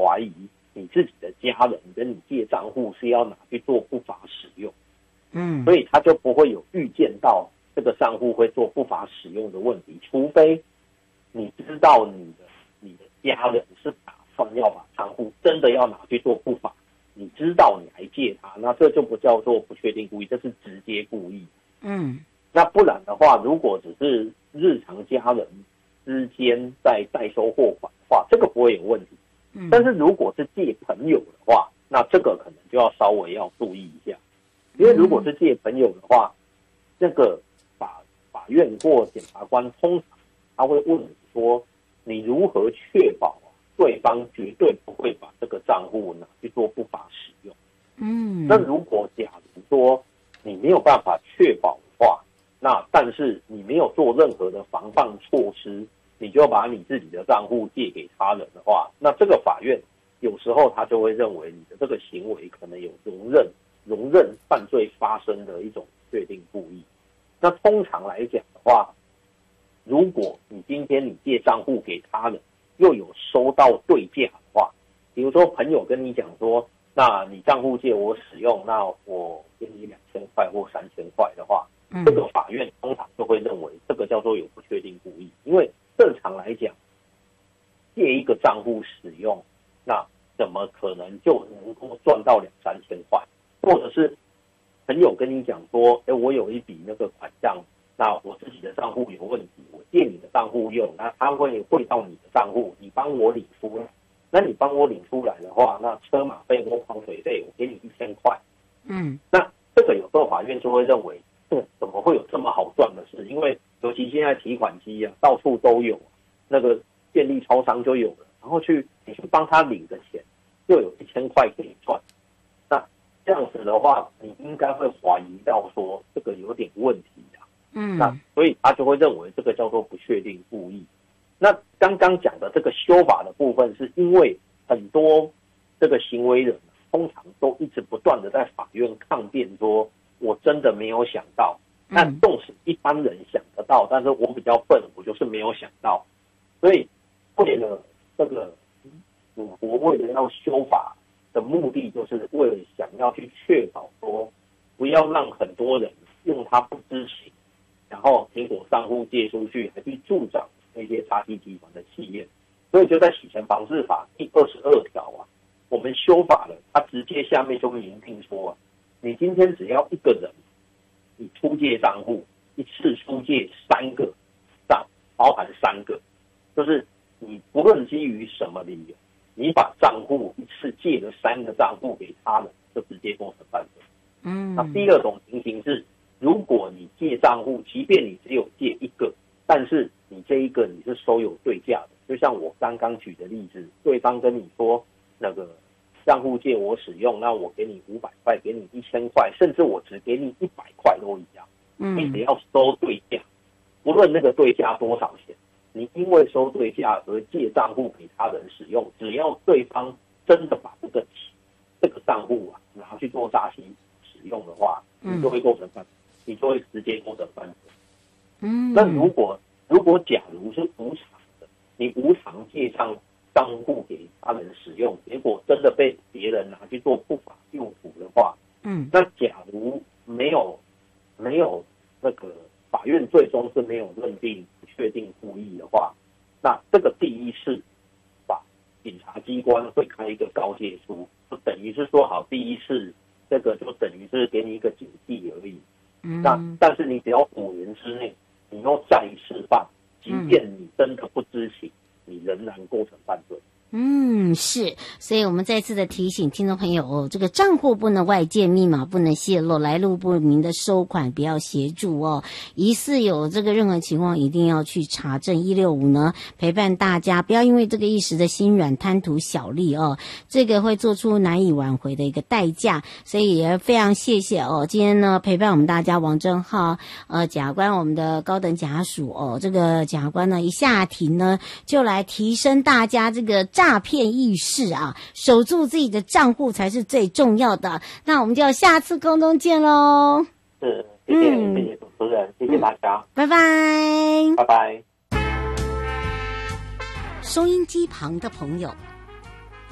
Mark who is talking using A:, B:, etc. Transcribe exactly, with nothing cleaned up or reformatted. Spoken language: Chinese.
A: 怀疑你自己的家人跟你借账户是要拿去做不法使用，
B: 嗯，
A: 所以他就不会有预见到这个账户会做不法使用的问题，除非你知道你的你的家人是打算要把账户真的要拿去做不法，你知道你还借他，那这就不叫做不确定故意，这是直接故意。
B: 嗯，
A: 那不然的话，如果只是日常家人之间在代收货款的话，这个不会有问题。嗯，但是如果是借朋友的话，那这个可能就要稍微要注意一下，因为如果是借朋友的话，那个法法院或检察官通常他会问你说，你如何确保啊对方绝对不会把这个账户拿去做不法使用？嗯，那如果假如说你没有办法确保的话，那但是你没有做任何的防范措施，你就把你自己的账户借给他人的话，那这个法院有时候他就会认为你的这个行为可能有容忍容忍犯罪发生的一种确定故意。那通常来讲的话，如果你今天你借账户给他人，又有收到对价的话，比如说朋友跟你讲说，那你账户借我使用，那我给你两千块或三千块的话，嗯，这个法院通常就会认为这个叫做有不确定故意，因为正常来讲，借一个账户使用，那怎么可能就能够赚到两三千块？或者是朋友跟你讲说，哎，我有一笔那个款项，那我自己的账户有问题，我借你的账户用，那他会汇到你的账户，你帮我领出来。那你帮我领出来的话，那车马费或跑水费，我给你一千块。嗯，那这个有时候法院就会认为，嗯，怎么会有这么好赚的事？因为尤其现在提款机啊，到处都有，那个便利超商就有了，然后去你去帮他领个钱，就有一千块可以赚。那这样子的话，你应该会怀疑到说这个有点问题啊。嗯，那所以他就会认为这个叫做不确定故意。那刚刚讲的这个修法的部分，是因为很多这个行为人通常都一直不断的在法院抗辩说，我真的没有想到。但纵使一般人想得到，但是我比较笨，我就是没有想到。所以为了这个我国为了要修法的目的，就是为了想要去确保说，不要让很多人用他不知情，然后结果账户借出去，还去助长那些诈欺集团的企业。所以就在洗钱防治法第二十二条啊，我们修法了，它直接下面就明定说啊，你今天只要一个人，你出借账户一次出借三个账，包含三个，就是你不论基于什么理由，你把账户一次借了三个账户给他人，就直接构成犯罪。嗯，那第二种情形是，如果你借账户，即便你只有借一个，但是你这一个你是收有对价的，就像我刚刚举的例子，对方跟你说那个账户借我使用，那我给你五百块，给你一千块，甚至我只给你一百块都一样。嗯，你只要收对价，不论那个对价多少钱，你因为收对价而借账户给他人使用，只要对方真的把这个这个账户啊拿去做诈欺使用的话，你就会构成犯罪，你就会直接构成犯罪。嗯，那如果如果假如是无偿的，你无偿借账账户给他人使用，结果真的被别人拿去做不法用途的话，嗯，那假如没有没有那个法院最终是没有认定不确定故意的话，那这个第一次法检察机关会开一个告诫书，就等于是说好第一次这个就等于是给你一个警惕而已。嗯，那但是你只要五年之内你又再一次犯，即便你真的不知情，你仍然构成犯罪。
B: 嗯，是，所以我们再次的提醒听众朋友哦，这个账户不能外借，密码不能泄露，来路不明的收款不要协助哦。疑似有这个任何情况，一定要去查证。一六五呢，陪伴大家，不要因为这个一时的心软贪图小利哦，这个会做出难以挽回的一个代价。所以也非常谢谢哦，今天呢陪伴我们大家王正浩呃检察官，我们的高等检察署哦，这个检察官呢一下庭呢就来提升大家这个诈骗意识啊，守住自己的账户才是最重要的。那我们就下次空中见喽。
A: 是，谢谢，嗯、谢谢主持人，谢谢大家，
B: 拜拜，
A: 拜拜。
B: 收音机旁的朋友，